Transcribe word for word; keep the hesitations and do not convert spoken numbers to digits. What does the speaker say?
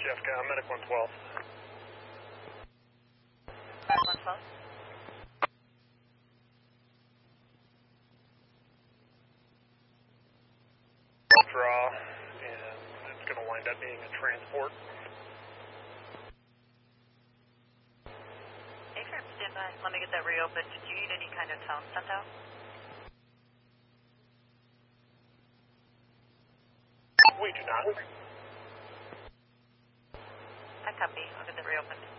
Jessica, I'm Medic one twelve. Medic one twelve. Draw, and it's going to wind up being a transport. Adrian, stand by. Let me get that reopened. Do you need any kind of tone sent out? We do not. I copy. I'll get that reopened.